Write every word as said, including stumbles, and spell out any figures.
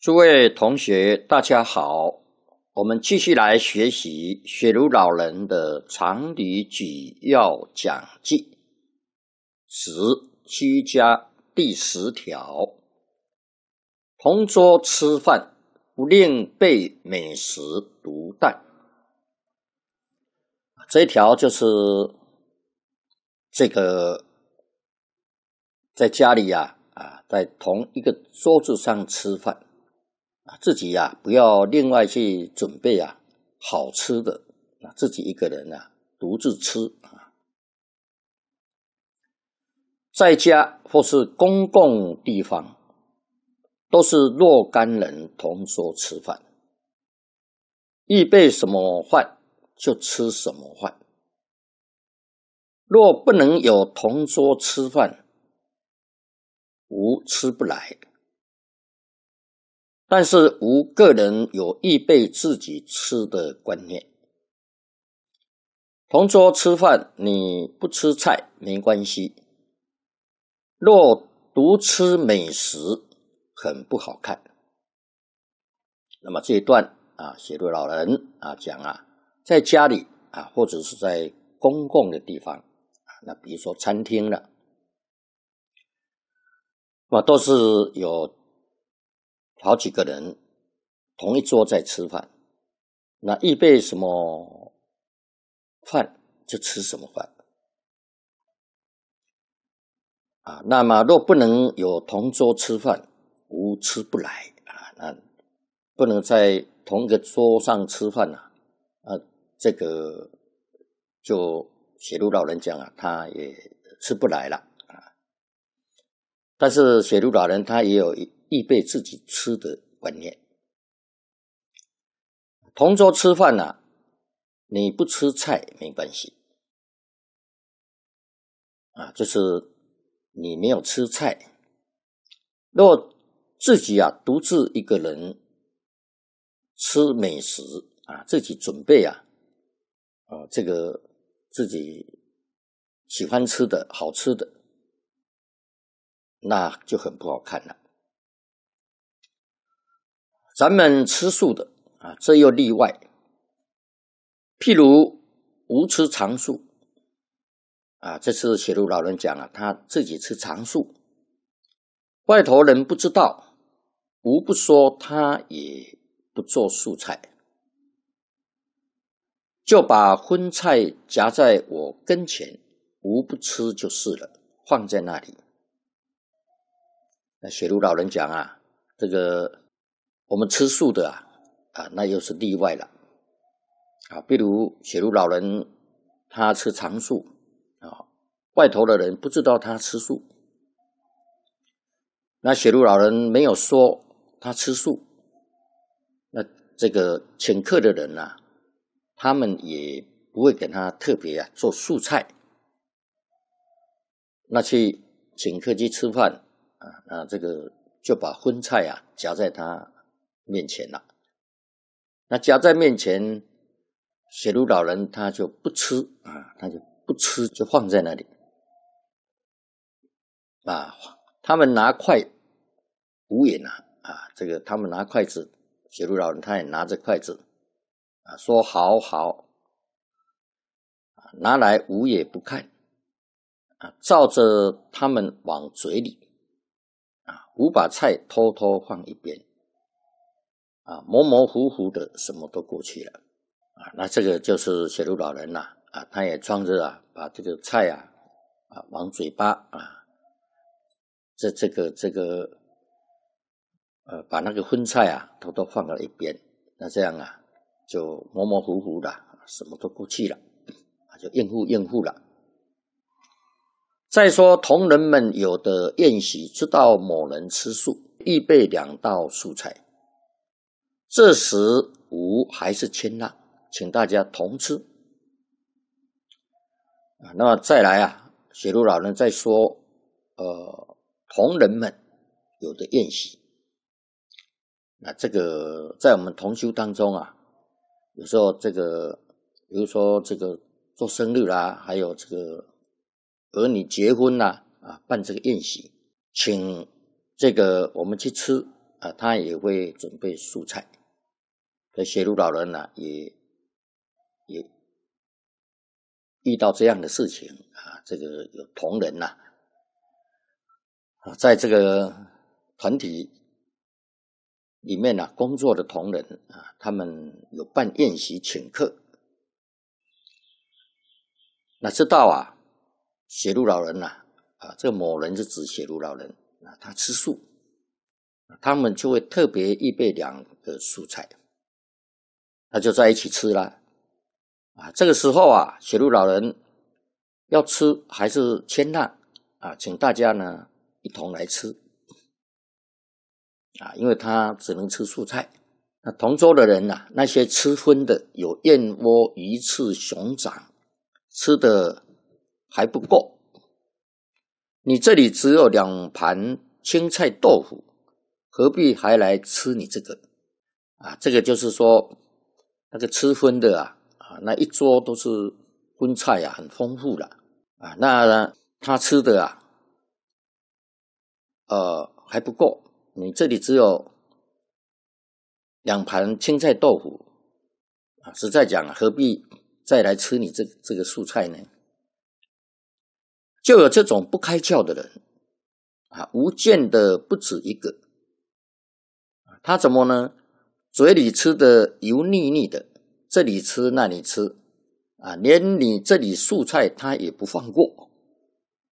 诸位同学，大家好，我们继续来学习雪如老人的常理举要讲记十居家第十条，同桌吃饭，不令备美食独啖。这一条就是这个在家里呀、啊，啊，在同一个桌子上吃饭，啊，自己呀、啊、不要另外去准备啊好吃的，啊，自己一个人啊独自吃啊。在家或是公共地方，都是若干人同桌吃饭，预备什么饭就吃什么饭。若不能有同桌吃饭，无吃不来。但是无个人有预备自己吃的观念。同桌吃饭，你不吃菜没关系，若独吃美食很不好看。那么这一段啊，写入老人啊讲啊，在家里啊，或者是在公共的地方啊，那比如说餐厅了，那都是有好几个人同一桌在吃饭，那预备什么饭就吃什么饭啊。那么若不能有同桌吃饭，无吃不来啊。那不能在同一个桌上吃饭啊，啊，这个就写入老人讲啊，他也吃不来了啊。但是写入老人他也有预备自己吃的观念。同桌吃饭啊，你不吃菜没关系啊，就是你没有吃菜。若自己啊独自一个人吃美食啊，自己准备啊，啊这个自己喜欢吃的好吃的，那就很不好看了。咱们吃素的啊，这又例外。譬如无吃常素啊，这次写入老人讲啊，他自己吃常素，外头人不知道，无不说他也不做素菜，就把荤菜夹在我跟前，无不吃就是了，放在那里。那写入老人讲啊，这个我们吃素的啊，啊那又是例外了啊。比如写入老人他吃常素啊，外头的人不知道他吃素，那写入老人没有说他吃素，那这个请客的人啊，他们也不会给他特别啊做素菜，那去请客去吃饭啊，那这个就把荤菜啊夹在他面前了。那夹在面前，写入老人他就不吃啊，他就不吃，就放在那里啊。他们拿筷无也拿啊，这个他们拿筷子，写入老人他也拿着筷子啊，说好好，拿来无也不看啊，照着他们往嘴里啊，无把菜偷偷放一边啊，模模糊糊的什么都过去了啊。那这个就是写入老人呐 啊, 啊，他也装着啊，把这个菜啊啊往嘴巴啊，这这个这个呃，把那个荤菜啊偷偷放到一边，那这样啊就模模糊糊的，什么都过去了，就应付应付了。再说同仁们有的宴席知道某人吃素，预备两道素菜，这时吾还是谦让，请大家同吃啊。那么再来啊，写入老人再说，呃，同仁们有的宴席，那这个在我们同修当中啊，有时候这个，比如说这个做生日啦，还有这个儿女结婚啦，啊，办这个宴席，请这个我们去吃啊，他也会准备素菜。所以写如老人啊，也也遇到这样的事情啊，这个有同仁呐、啊，在这个团体里面啊工作的同仁啊，他们有办宴席请客，那知道啊，写如老人呐、啊，啊，这个某人是指写如老人啊，他吃素，他们就会特别预备两个素菜，那就在一起吃了啊。这个时候啊，写如老人要吃还是谦让啊，请大家呢一同来吃啊，因为他只能吃素菜。那同桌的人啊，那些吃荤的有燕窝、鱼翅、熊掌，吃的还不够。你这里只有两盘青菜豆腐，何必还来吃你这个啊？这个就是说，那个吃荤的啊，啊，那一桌都是荤菜啊，很丰富了啊。那他吃的啊，呃，还不够。你这里只有两盘青菜豆腐啊，实在讲，何必再来吃你这这个素菜呢？就有这种不开窍的人啊，无见的不止一个。他怎么呢？嘴里吃的油腻腻的，这里吃那里吃啊，连你这里素菜他也不放过